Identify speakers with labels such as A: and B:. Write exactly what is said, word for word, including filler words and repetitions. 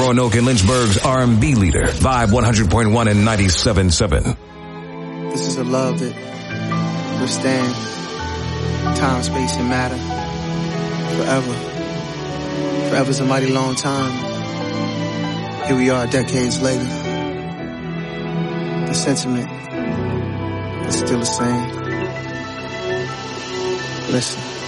A: Roanoke and Lynchburg's R and B leader. Vibe one hundred point one and ninety-seven point seven.
B: This is a love that withstand time, space, and matter forever. Forever's a mighty long time. Here we are decades later. The sentiment is still the same. Listen.